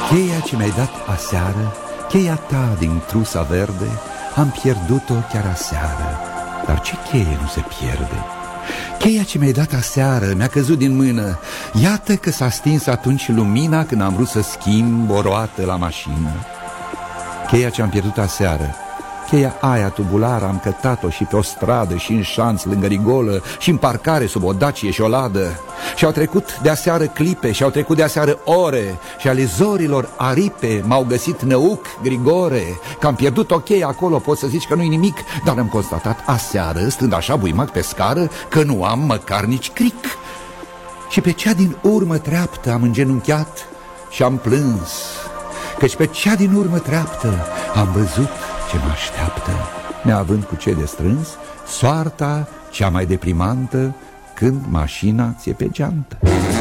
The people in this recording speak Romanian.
Cheia ce mi-ai dat aseară, cheia ta din trusa verde, am pierdut-o chiar aseară, dar ce cheie nu se pierde? Cheia ce mi-ai dat aseară mi-a căzut din mână. Iată că s-a stins atunci lumina când am vrut să schimb o roată la mașină. Cheia ce am pierdut aseară, cheia aia tubulară, am cătat-o și pe o stradă și în șanț lângă rigolă și în parcare sub o dacie și o ladă. Și-au trecut de-aseară clipe, și-au trecut de-aseară ore, și ale zorilor aripe m-au găsit năuc Grigore. Că am pierdut o cheie acolo, poți să zici că nu-i nimic, dar am constatat aseară, stând așa buimac pe scară, că nu am măcar nici cric. Și pe cea din urmă treaptă am îngenunchiat și am plâns, căci pe cea din urmă treaptă am văzut ce mă așteaptă, neavând cu ce de strâns, soarta cea mai deprimantă când mașina ți-e pe geantă.